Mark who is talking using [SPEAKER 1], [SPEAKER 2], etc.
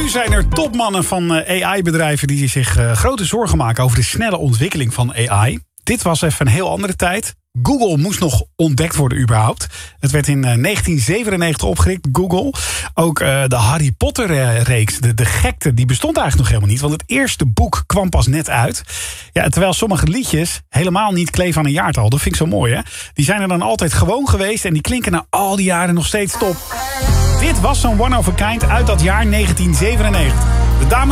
[SPEAKER 1] Nu zijn er topmannen van AI-bedrijven die zich grote zorgen maken over de snelle ontwikkeling van AI. Dit was even een heel andere tijd. Google moest nog ontdekt worden überhaupt. Het werd in 1997 opgericht, Google. Ook de Harry Potter-reeks, de gekte, die bestond eigenlijk nog helemaal niet. Want het eerste boek kwam pas net uit. Ja, terwijl sommige liedjes helemaal niet kleven aan een jaartal. Dat vind ik zo mooi, hè? Die zijn er dan altijd gewoon geweest en die klinken na al die jaren nog steeds top. Dit was zo'n One of a Kind uit dat jaar 1997. De dames